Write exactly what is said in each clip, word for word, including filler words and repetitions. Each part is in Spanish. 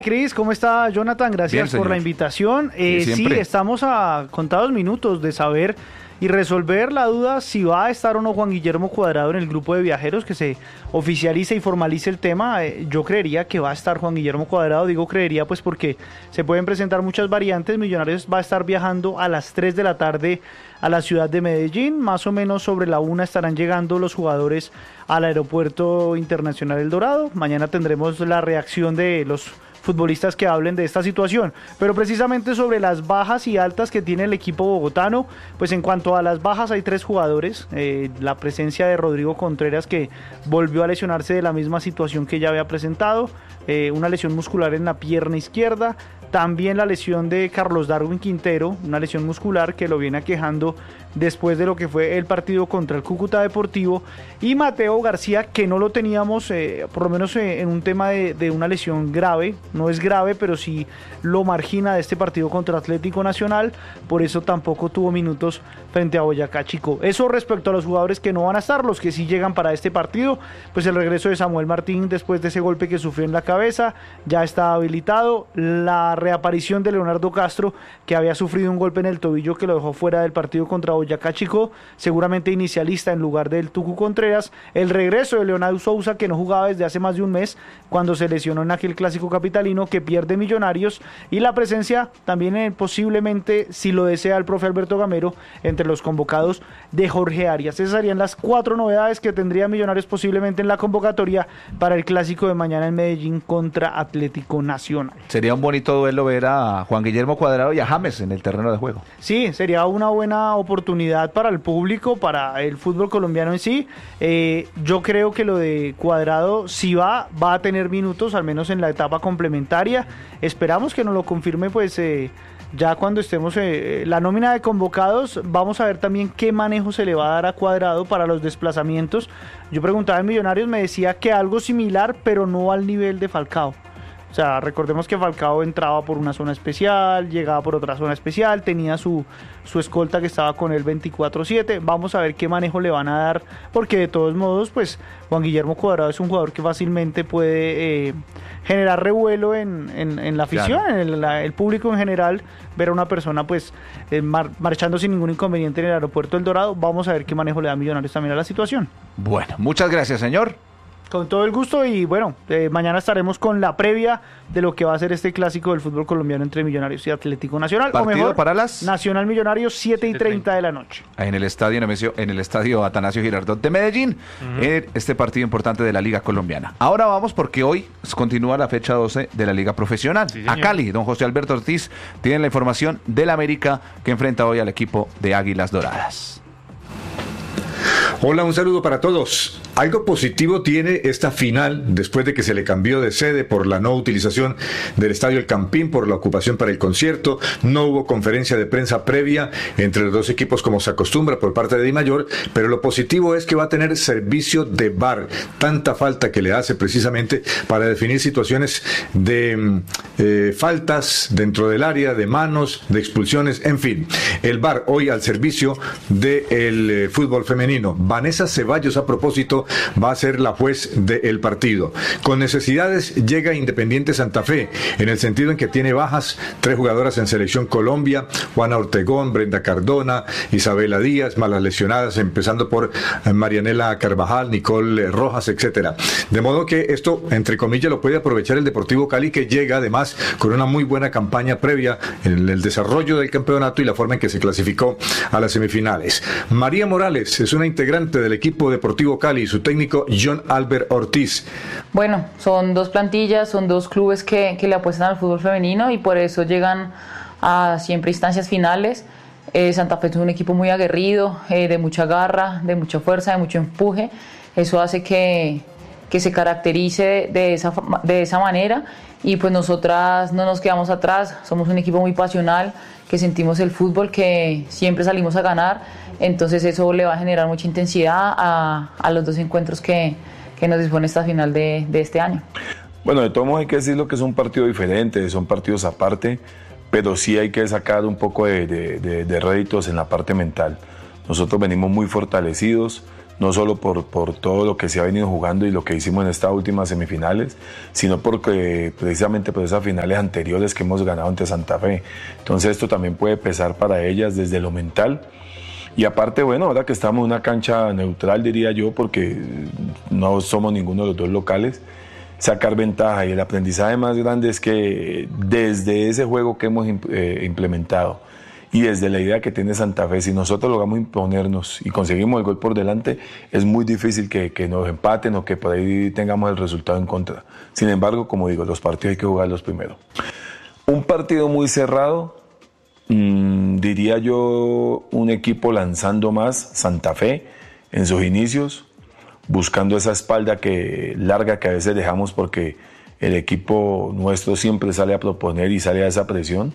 Cris, ¿cómo está Jonathan? Gracias Bien, por la invitación. Eh, sí, estamos a contados minutos de saber y resolver la duda si va a estar o no Juan Guillermo Cuadrado en el grupo de viajeros, que se oficialice y formalice el tema. Eh, yo creería que va a estar Juan Guillermo Cuadrado, digo creería pues porque se pueden presentar muchas variantes. Millonarios va a estar viajando a las tres de la tarde a la ciudad de Medellín, más o menos sobre la una estarán llegando los jugadores al aeropuerto internacional El Dorado. Mañana tendremos la reacción de los futbolistas que hablen de esta situación, pero precisamente sobre las bajas y altas que tiene el equipo bogotano. Pues en cuanto a las bajas hay tres jugadores, eh, la presencia de Rodrigo Contreras, que volvió a lesionarse de la misma situación que ya había presentado, eh, una lesión muscular en la pierna izquierda, también la lesión de Carlos Darwin Quintero, una lesión muscular que lo viene aquejando después de lo que fue el partido contra el Cúcuta Deportivo, y Mateo García, que no lo teníamos, eh, por lo menos eh, en un tema de, de una lesión grave, no es grave, pero sí lo margina de este partido contra Atlético Nacional, por eso tampoco tuvo minutos frente a Boyacá Chico. Eso respecto a los jugadores que no van a estar, los que sí llegan para este partido, pues el regreso de Samuel Martín después de ese golpe que sufrió en la cabeza, ya está habilitado, la reaparición de Leonardo Castro, que había sufrido un golpe en el tobillo que lo dejó fuera del partido contra Boyacá Chico, seguramente inicialista en lugar del Tucu Contreras, el regreso de Leonardo Sousa, que no jugaba desde hace más de un mes, cuando se lesionó en aquel clásico capitalino que pierde Millonarios, y la presencia también eh, posiblemente, si lo desea el profe Alberto Gamero, entre los convocados de Jorge Arias. Esas serían las cuatro novedades que tendría Millonarios posiblemente en la convocatoria para el clásico de mañana en Medellín contra Atlético Nacional. Sería un bonito duelo ver a Juan Guillermo Cuadrado y a James en el terreno de juego. Sí, sería una buena oportunidad para el público, para el fútbol colombiano en sí. Eh, yo creo que lo de Cuadrado, si va, va a tener minutos, al menos en la etapa complementaria. Esperamos que nos lo confirme pues eh, ya cuando estemos eh, la nómina de convocados. Vamos a ver también qué manejo se le va a dar a Cuadrado para los desplazamientos. Yo preguntaba en Millonarios, me decía que algo similar, pero no al nivel de Falcao. O sea, recordemos que Falcao entraba por una zona especial, llegaba por otra zona especial, tenía su, su escolta que estaba con él veinticuatro siete. Vamos a ver qué manejo le van a dar, porque de todos modos, pues Juan Guillermo Cuadrado es un jugador que fácilmente puede eh, generar revuelo en, en, en la afición, claro, en el, la, el público en general, ver a una persona pues eh, mar, marchando sin ningún inconveniente en el aeropuerto El Dorado. Vamos a ver qué manejo le da Millonarios también a la situación. Bueno, muchas gracias, señor. Con todo el gusto, y bueno, eh, mañana estaremos con la previa de lo que va a ser este clásico del fútbol colombiano entre Millonarios y Atlético Nacional. Partido o mejor, para las Nacional Millonarios, siete y treinta de la noche. En el estadio Nemesio, en el estadio Atanasio Girardot de Medellín, uh-huh. en este partido importante de la Liga Colombiana. Ahora vamos, porque hoy continúa la fecha doce de la Liga Profesional. Sí, a Cali, don José Alberto Ortiz tiene la información del América, que enfrenta hoy al equipo de Águilas Doradas. Hola, un saludo para todos. Algo positivo tiene esta final después de que se le cambió de sede por la no utilización del Estadio El Campín, por la ocupación para el concierto. No hubo conferencia de prensa previa entre los dos equipos como se acostumbra por parte de Dimayor, pero lo positivo es que va a tener servicio de V A R, tanta falta que le hace precisamente para definir situaciones de eh, faltas dentro del área, de manos, de expulsiones, en fin. El V A R hoy al servicio del eh, fútbol femenino. Vanessa Ceballos, a propósito, va a ser la juez del partido. Con necesidades llega Independiente Santa Fe, en el sentido en que tiene bajas, tres jugadoras en Selección Colombia, Juana Ortegón, Brenda Cardona, Isabela Díaz, malas lesionadas, empezando por Marianela Carvajal, Nicole Rojas, etcétera. De modo que esto, entre comillas, lo puede aprovechar el Deportivo Cali, que llega además con una muy buena campaña previa en el desarrollo del campeonato y la forma en que se clasificó a las semifinales. María Morales es una integrante del equipo Deportivo Cali, su técnico John Albert Ortiz. Bueno, son dos plantillas, son dos clubes que, que le apuestan al fútbol femenino y por eso llegan a siempre instancias finales. Eh, Santa Fe es un equipo muy aguerrido, eh, de mucha garra, de mucha fuerza, de mucho empuje. Eso hace que, que se caracterice de esa, de esa manera, y pues nosotras no nos quedamos atrás. Somos un equipo muy pasional, que sentimos el fútbol, que siempre salimos a ganar. Entonces eso le va a generar mucha intensidad a, a los dos encuentros que, que nos dispone esta final de, de este año. Bueno, de todos modos hay que decirlo que es un partido diferente, son partidos aparte, pero sí hay que sacar un poco de, de, de, de réditos en la parte mental. Nosotros venimos muy fortalecidos, no solo por, por todo lo que se ha venido jugando y lo que hicimos en estas últimas semifinales, sino porque precisamente por esas finales anteriores que hemos ganado ante Santa Fe. Entonces esto también puede pesar para ellas desde lo mental. Y aparte, bueno, ahora que estamos en una cancha neutral, diría yo, porque no somos ninguno de los dos locales, sacar ventaja. Y el aprendizaje más grande es que desde ese juego que hemos eh, implementado y desde la idea que tiene Santa Fe, si nosotros logramos imponernos y conseguimos el gol por delante, es muy difícil que, que nos empaten o que por ahí tengamos el resultado en contra. Sin embargo, como digo, los partidos hay que jugarlos primero. Un partido muy cerrado, mmm, diría yo un equipo lanzando más, Santa Fe, en sus inicios, buscando esa espalda que, larga que a veces dejamos porque el equipo nuestro siempre sale a proponer y sale a esa presión.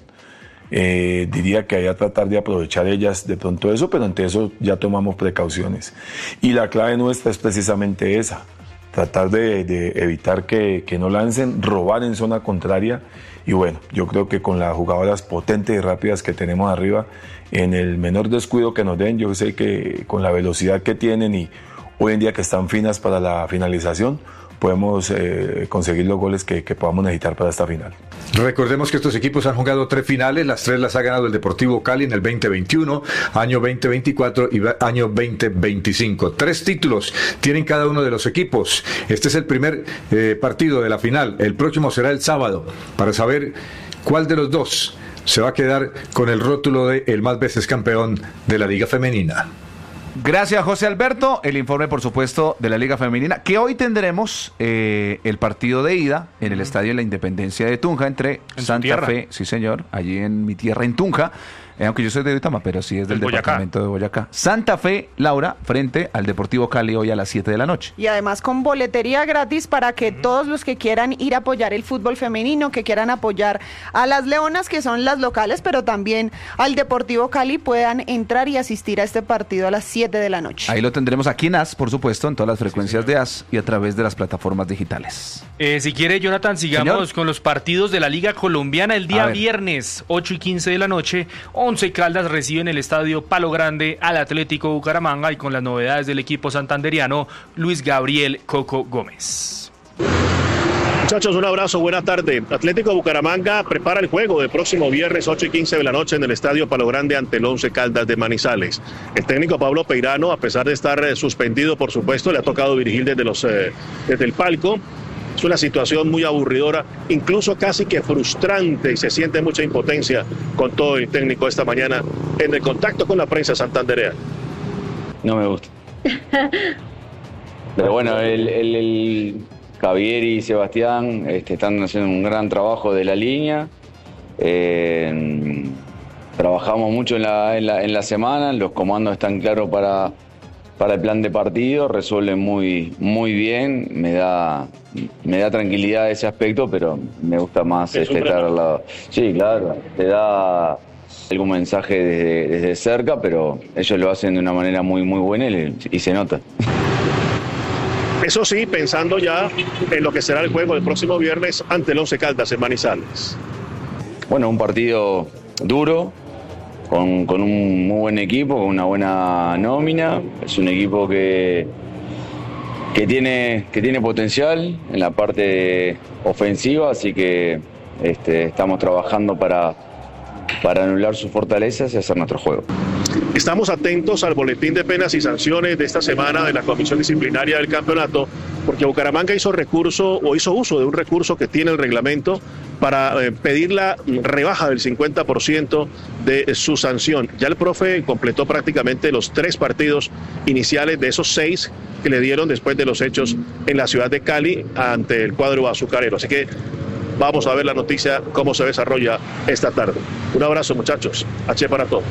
Eh, diría que hay a tratar de aprovechar ellas de pronto eso, pero ante eso ya tomamos precauciones. Y la clave nuestra es precisamente esa, tratar de, de evitar que, que no lancen, robar en zona contraria. Y bueno, yo creo que con las jugadoras potentes y rápidas que tenemos arriba, en el menor descuido que nos den, yo sé que con la velocidad que tienen y hoy en día que están finas para la finalización, podemos eh, conseguir los goles que, que podamos necesitar para esta final. Recordemos que estos equipos han jugado tres finales, las tres las ha ganado el Deportivo Cali en el veinte veintiuno, año veinte veinticuatro y año veinte veinticinco. Tres títulos tienen cada uno de los equipos. Este es el primer eh, partido de la final. El próximo será el sábado para saber cuál de los dos se va a quedar con el rótulo de el más veces campeón de la Liga Femenina. Gracias, José Alberto. El informe, por supuesto, de la Liga Femenina, que hoy tendremos eh, el partido de ida en el Estadio de la Independencia de Tunja entre Santa Fe, sí señor, allí en mi tierra, en Tunja, eh, aunque yo soy de Uitama, pero sí es del departamento de Boyacá. Santa Fe, Laura, frente al Deportivo Cali hoy a las siete de la noche. Y además con boletería gratis para que uh-huh. todos los que quieran ir a apoyar el fútbol femenino, que quieran apoyar a las Leonas, que son las locales, pero también al Deportivo Cali, puedan entrar y asistir a este partido a las siete de la noche. Ahí lo tendremos aquí en A S, por supuesto, en todas las frecuencias sí, de A S y a través de las plataformas digitales. Eh, si quiere, Jonathan, sigamos Señor. con los partidos de la Liga Colombiana. El día viernes, ocho y quince de la noche, Once Caldas recibe en el Estadio Palo Grande al Atlético Bucaramanga, y con las novedades del equipo santanderiano, Luis Gabriel Coco Gómez. Muchachos, un abrazo, buena tarde. Atlético Bucaramanga prepara el juego del próximo viernes ocho y quince de la noche en el Estadio Palo Grande ante el Once Caldas de Manizales. El técnico Pablo Peirano, a pesar de estar eh, suspendido, por supuesto, le ha tocado dirigir desde, los, eh, desde el palco. Es una situación muy aburridora, incluso casi que frustrante, y se siente mucha impotencia con todo el técnico esta mañana en el contacto con la prensa santanderea. No me gusta. Pero bueno, el... el, el... Javier y Sebastián este, están haciendo un gran trabajo de la línea. Eh, trabajamos mucho en la, en, la, en la semana, los comandos están claros para, para el plan de partido, resuelven muy, muy bien, me da, me da tranquilidad ese aspecto, pero me gusta más este, estar al lado. Sí, claro, te da algún mensaje desde, desde cerca, pero ellos lo hacen de una manera muy, muy buena y, y se nota. Eso sí, pensando ya en lo que será el juego del próximo viernes ante el Once Caldas en Manizales. Bueno, un partido duro, con, con un muy buen equipo, con una buena nómina. Es un equipo que, que, tiene, que tiene potencial en la parte ofensiva, así que este, estamos trabajando para, para anular sus fortalezas y hacer nuestro juego. Estamos atentos al boletín de penas y sanciones de esta semana de la Comisión Disciplinaria del Campeonato, porque Bucaramanga hizo recurso o hizo uso de un recurso que tiene el reglamento para eh, pedir la rebaja del cincuenta por ciento de su sanción. Ya el profe completó prácticamente los tres partidos iniciales de esos seis que le dieron después de los hechos en la ciudad de Cali ante el cuadro azucarero. Así que vamos a ver la noticia, cómo se desarrolla esta tarde. Un abrazo, muchachos. H para todos.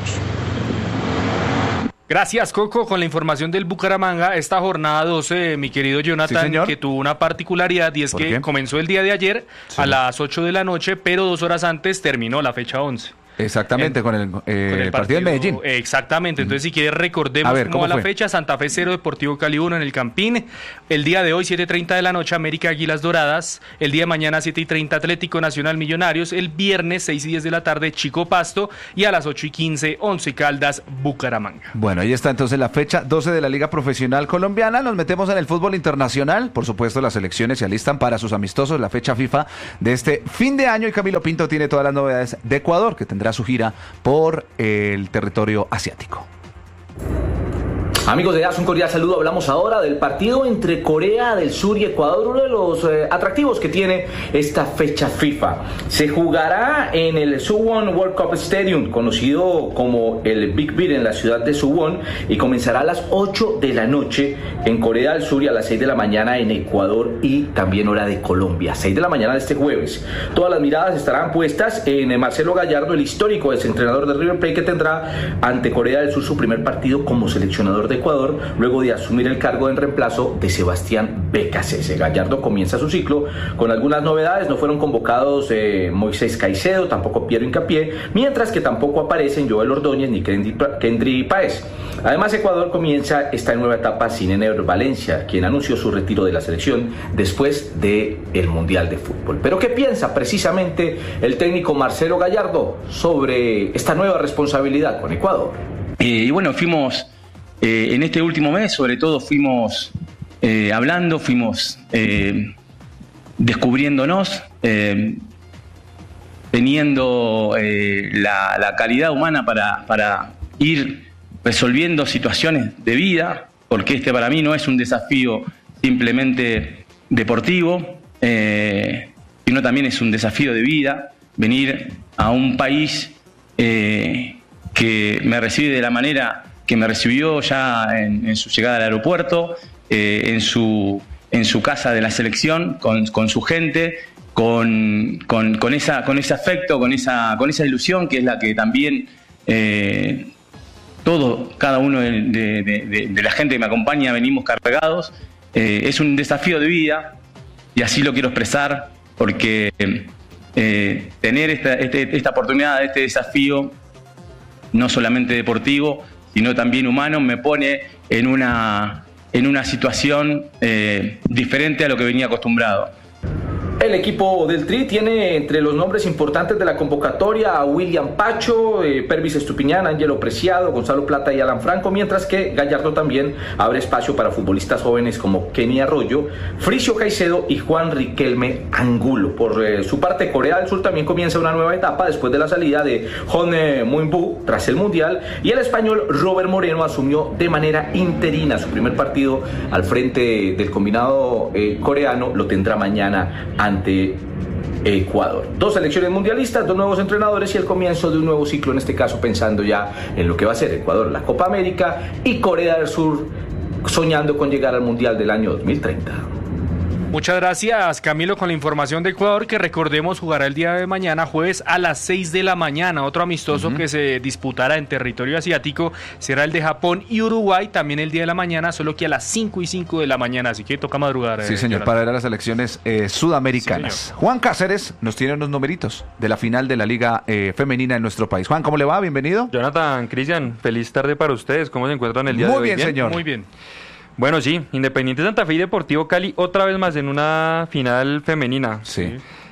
Gracias, Coco, con la información del Bucaramanga. Esta jornada doce, mi querido Jonathan, sí, que tuvo una particularidad, y es que qué? comenzó el día de ayer sí. a las ocho de la noche, pero dos horas antes terminó la fecha once. Exactamente, en, con, el, eh, con el partido de Medellín. Exactamente, entonces si quieres recordemos ver, cómo, cómo va la fecha. Santa Fe cero, Deportivo Cali uno en el Campín. El día de hoy siete y treinta de la noche América Águilas Doradas. El día de mañana siete y treinta Atlético Nacional Millonarios. El viernes seis y diez de la tarde Chico Pasto. Y a las ocho y quince Once Caldas Bucaramanga. Bueno, ahí está entonces la fecha doce de la Liga Profesional Colombiana. Nos metemos en el fútbol internacional. Por supuesto, las selecciones se alistan para sus amistosos, la fecha FIFA de este fin de año, y Camilo Pinto tiene todas las novedades de Ecuador, que tendrá su gira por el territorio asiático. Amigos de DAS, un cordial saludo. Hablamos ahora del partido entre Corea del Sur y Ecuador, uno de los eh, atractivos que tiene esta fecha FIFA. Se jugará en el Suwon World Cup Stadium, conocido como el Big Bear, en la ciudad de Suwon, y comenzará a las ocho de la noche en Corea del Sur y a las seis de la mañana en Ecuador, y también hora de Colombia, seis de la mañana de este jueves. Todas las miradas estarán puestas en Marcelo Gallardo, el histórico exentrenador de River Plate, que tendrá ante Corea del Sur su primer partido como seleccionador de Ecuador, luego de asumir el cargo en reemplazo de Sebastián Becasese. Gallardo comienza su ciclo con algunas novedades. No fueron convocados eh, Moisés Caicedo, tampoco Piero Hincapié, mientras que tampoco aparecen Joel Ordóñez ni Kendry Páez. Además, Ecuador comienza esta nueva etapa sin Ener Valencia, quien anunció su retiro de la selección después del Mundial de Fútbol. Pero ¿qué piensa precisamente el técnico Marcelo Gallardo sobre esta nueva responsabilidad con Ecuador? Eh, y bueno, fuimos... Eh, en este último mes, sobre todo, fuimos eh, hablando, fuimos eh, descubriéndonos, eh, teniendo eh, la, la calidad humana para, para ir resolviendo situaciones de vida, porque este para mí no es un desafío simplemente deportivo, eh, sino también es un desafío de vida, venir a un país eh, que me recibe de la manera que me recibió ya en, en su llegada al aeropuerto, eh, en, su, en su casa de la selección, con, con su gente, con, con, con, esa, con ese afecto, con esa, con esa ilusión que es la que también eh, todo, cada uno de, de, de, de la gente que me acompaña venimos cargados. Eh, es un desafío de vida y así lo quiero expresar, porque eh, tener esta, este, esta oportunidad, este desafío, no solamente deportivo, sino también humano, me pone en una, en una situación eh, diferente a lo que venía acostumbrado. El equipo del Tri tiene entre los nombres importantes de la convocatoria a William Pacho, eh, Pervis Estupiñán, Ángelo Preciado, Gonzalo Plata y Alan Franco, mientras que Gallardo también abre espacio para futbolistas jóvenes como Kenny Arroyo, Fricio Caicedo y Juan Riquelme Angulo. Por eh, su parte, Corea del Sur también comienza una nueva etapa después de la salida de Hon Moinbu tras el Mundial, y el español Robert Moreno asumió de manera interina su primer partido al frente del combinado eh, coreano. Lo tendrá mañana ante Ecuador. Dos selecciones mundialistas, dos nuevos entrenadores y el comienzo de un nuevo ciclo, en este caso pensando ya en lo que va a ser Ecuador, la Copa América, y Corea del Sur soñando con llegar al Mundial del año dos mil treinta. Muchas gracias, Camilo, con la información de Ecuador, que recordemos jugará el día de mañana, jueves a las seis de la mañana. Otro amistoso uh-huh. que se disputará en territorio asiático será el de Japón y Uruguay, también el día de la mañana, solo que a las cinco y cinco de la mañana, así que toca madrugar. Sí, eh, señor, Jonathan. para ver a las elecciones eh, sudamericanas. Sí, Juan Cáceres nos tiene unos numeritos de la final de la Liga eh, Femenina en nuestro país. Juan, ¿cómo le va? Bienvenido. Jonathan, Cristian, feliz tarde para ustedes. ¿Cómo se encuentran el día Muy de hoy? Muy bien, señor. Muy bien. Bueno, sí, Independiente Santa Fe y Deportivo Cali otra vez más en una final femenina. Sí.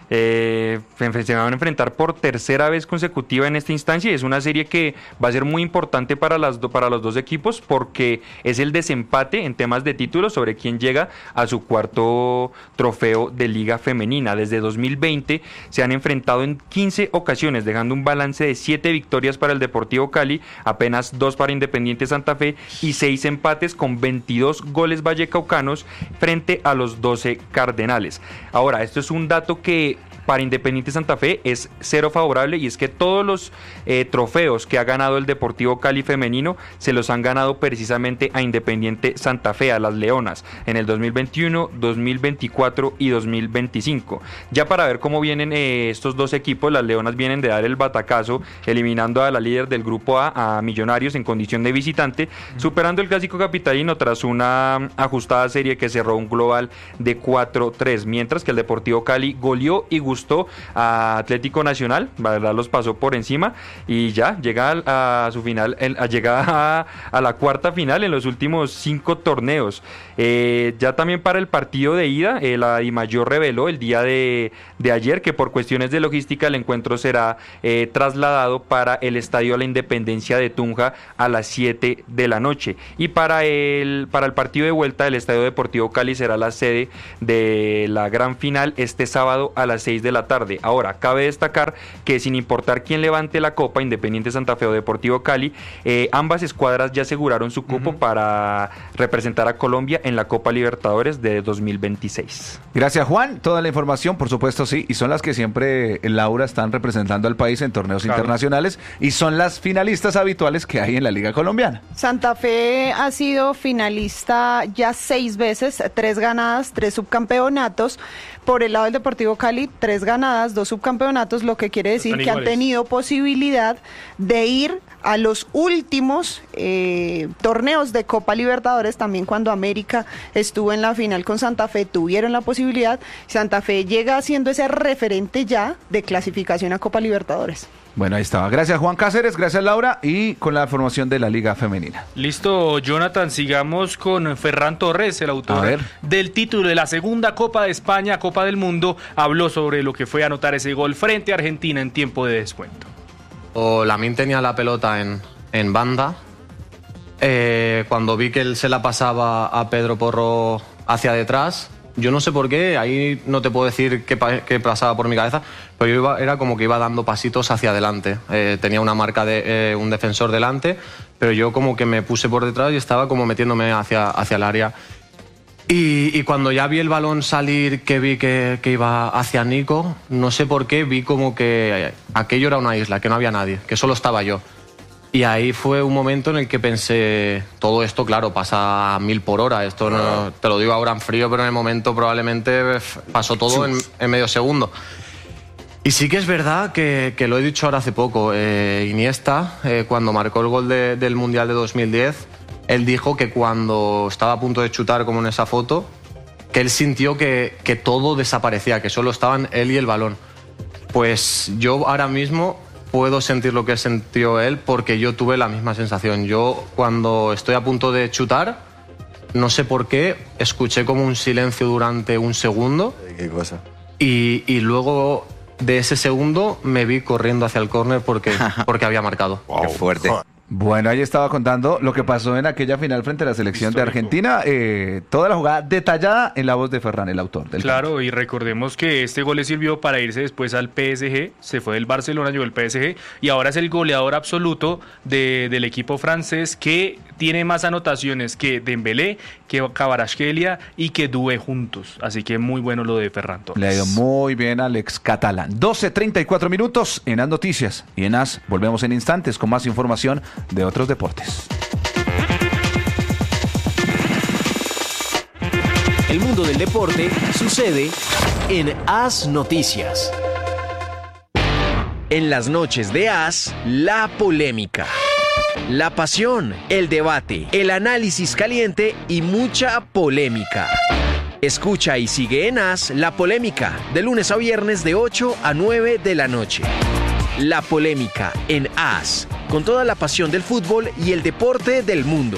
Eh, se van a enfrentar por tercera vez consecutiva en esta instancia, y es una serie que va a ser muy importante para, las do, para los dos equipos, porque es el desempate en temas de títulos sobre quién llega a su cuarto trofeo de Liga Femenina. Desde dos mil veinte se han enfrentado en quince ocasiones, dejando un balance de siete victorias para el Deportivo Cali, apenas dos para Independiente Santa Fe y seis empates, con veintidós goles vallecaucanos frente a los doce cardenales. Ahora, esto es un dato que para Independiente Santa Fe es cero favorable, y es que todos los eh, trofeos que ha ganado el Deportivo Cali femenino se los han ganado precisamente a Independiente Santa Fe, a las Leonas, en el dos mil veintiuno, dos mil veinticuatro y dos mil veinticinco. Ya para ver cómo vienen eh, estos dos equipos, las Leonas vienen de dar el batacazo eliminando a la líder del grupo A, a Millonarios, en condición de visitante, superando el clásico capitalino tras una ajustada serie que cerró un global de cuatro tres, mientras que el Deportivo Cali goleó y gusto a Atlético Nacional, la verdad los pasó por encima y ya llega a, a su final, a, llega a, a la cuarta final en los últimos cinco torneos. Eh, ya también para el partido de ida, eh, la DIMAYOR reveló el día de, de ayer que por cuestiones de logística el encuentro será eh, trasladado para el Estadio La Independencia de Tunja a las siete de la noche, y para el, para el partido de vuelta el Estadio Deportivo Cali será la sede de la gran final este sábado a las seis de la tarde. Ahora, cabe destacar que sin importar quién levante la copa, Independiente Santa Fe o Deportivo Cali, eh, ambas escuadras ya aseguraron su cupo uh-huh. para representar a Colombia en la Copa Libertadores de dos mil veintiséis. Gracias, Juan. Toda la información, por supuesto, sí, y son las que siempre en Laura están representando al país en torneos claro. internacionales, y son las finalistas habituales que hay en la Liga Colombiana. Santa Fe ha sido finalista ya seis veces, tres ganadas, tres subcampeonatos. Por el lado del Deportivo Cali, tres ganadas, dos subcampeonatos, lo que quiere decir que han tenido posibilidad de ir a los últimos eh, torneos de Copa Libertadores. También cuando América estuvo en la final con Santa Fe, tuvieron la posibilidad. Santa Fe llega siendo ese referente ya de clasificación a Copa Libertadores. Bueno, ahí estaba. Gracias, Juan Cáceres, gracias, Laura, y con la formación de la Liga Femenina. Listo, Jonathan, sigamos con Ferran Torres, el autor del título de la segunda Copa de España, Copa del Mundo. Habló sobre lo que fue anotar ese gol frente a Argentina en tiempo de descuento. O Lamine tenía la pelota en, en banda. Eh, cuando vi que él se la pasaba a Pedro Porro hacia detrás, yo no sé por qué, ahí no te puedo decir qué, qué pasaba por mi cabeza, pero yo iba, era como que iba dando pasitos hacia adelante. Eh, tenía una marca de eh, un defensor delante, pero yo como que me puse por detrás y estaba como metiéndome hacia, hacia el área. Y, y cuando ya vi el balón salir, que vi que, que iba hacia Nico, no sé por qué, vi como que aquello era una isla, que no había nadie, que solo estaba yo. Y ahí fue un momento en el que pensé, todo esto, claro, pasa a mil por hora. Esto no, te lo digo ahora en frío, pero en el momento probablemente pasó todo en, en medio segundo. Y sí que es verdad que, que lo he dicho ahora hace poco. Eh, Iniesta, eh, cuando marcó el gol de, del Mundial de dos mil diez, él dijo que cuando estaba a punto de chutar, como en esa foto, que él sintió que, que todo desaparecía, que solo estaban él y el balón. Pues yo ahora mismo puedo sentir lo que sintió él, porque yo tuve la misma sensación. Yo, cuando estoy a punto de chutar, no sé por qué, escuché como un silencio durante un segundo. ¿Qué cosa? Y, y luego de ese segundo me vi corriendo hacia el córner porque, porque había marcado. Wow. Qué fuerte. Bueno, ahí estaba contando lo que pasó en aquella final frente a la selección Histórico. de Argentina. Eh, toda la jugada detallada en la voz de Ferran, el autor del Claro, campo. Y recordemos que este gol le sirvió para irse después al P S G. Se fue del Barcelona, llegó al P S G y ahora es el goleador absoluto de, del equipo francés, que tiene más anotaciones que Dembélé, que Kvaratskhelia y que Doué juntos. Así que muy bueno lo de Ferran Torres. Le ha ido muy bien al ex catalán. doce treinta y cuatro minutos en As Noticias. Y en As volvemos en instantes con más información de otros deportes. El mundo del deporte sucede en As Noticias. En las noches de As, la polémica, la pasión, el debate, el análisis caliente y mucha polémica. Escucha y sigue en As La Polémica, de lunes a viernes de ocho a nueve de la noche. La Polémica en As, con toda la pasión del fútbol y el deporte del mundo.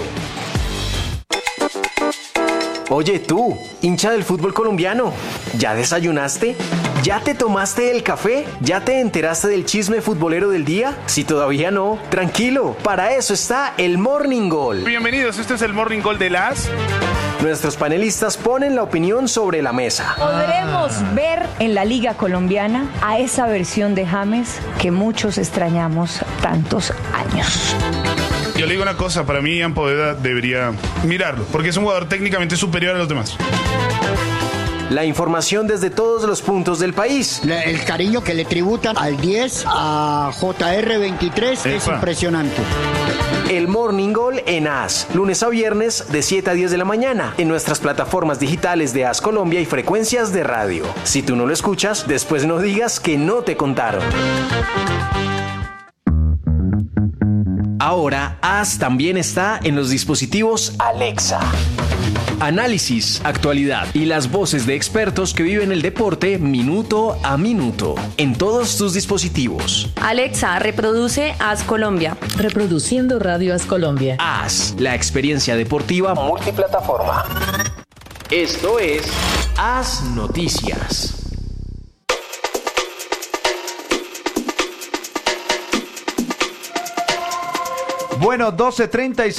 Oye tú, hincha del fútbol colombiano, ¿ya desayunaste? ¿Ya te tomaste el café? ¿Ya te enteraste del chisme futbolero del día? Si todavía no, tranquilo, para eso está el Morning Goal. Bienvenidos, este es el Morning Goal de las... Nuestros panelistas ponen la opinión sobre la mesa. Podremos ver en la Liga Colombiana a esa versión de James que muchos extrañamos tantos años. Yo le digo una cosa, para mí Ian Poveda debería mirarlo, porque es un jugador técnicamente superior a los demás. La información desde todos los puntos del país. El cariño que le tributan al diez, a J R veintitrés, Epa. Es impresionante. El Morning Goal en As, lunes a viernes de siete a diez de la mañana, en nuestras plataformas digitales de As Colombia y frecuencias de radio. Si tú no lo escuchas, después no digas que no te contaron. Ahora, As también está en los dispositivos Alexa. Análisis, actualidad y las voces de expertos que viven el deporte minuto a minuto en todos tus dispositivos. Alexa, reproduce As Colombia. Reproduciendo Radio As Colombia. As, la experiencia deportiva multiplataforma. Esto es As Noticias. Bueno, doce treinta y seis.